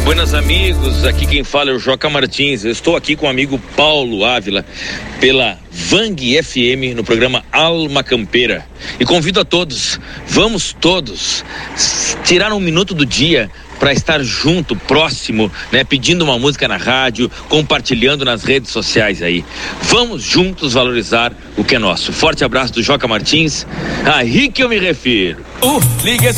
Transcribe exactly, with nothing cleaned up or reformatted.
Buenas amigos, aqui quem fala é o Joca Martins. Eu estou aqui com o amigo Paulo Ávila pela Vang F M no programa Alma Campeira. E convido a todos, vamos todos tirar um minuto do dia para estar junto, próximo, né, pedindo uma música na rádio, compartilhando nas redes sociais aí. Vamos juntos valorizar o que é nosso. Forte abraço do Joca Martins. Aí que eu me refiro. Uh, liga